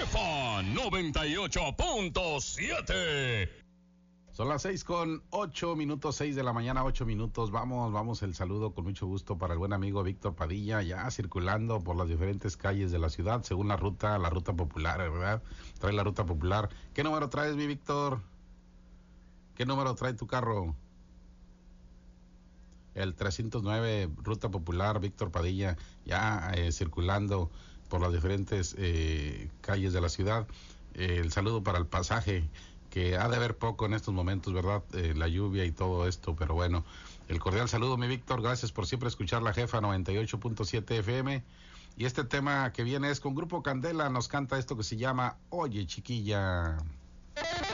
Jefa 98.7. Son las 6:08, 6 de la mañana, 8 minutos. Vamos el saludo con mucho gusto para el buen amigo Víctor Padilla, ya circulando por las diferentes calles de la ciudad, según la ruta popular, ¿verdad? Trae la ruta popular. ¿Qué número traes, mi Víctor? ¿Qué número trae tu carro? El 309, ruta popular, Víctor Padilla, ya circulando por las diferentes calles de la ciudad. El saludo para el pasaje, que ha de haber poco en estos momentos, ¿verdad? La lluvia y todo esto, pero bueno, el cordial saludo, mi Víctor, gracias por siempre escuchar la Jefa 98.7 FM, y este tema que viene es con Grupo Candela, nos canta esto que se llama Oye Chiquilla.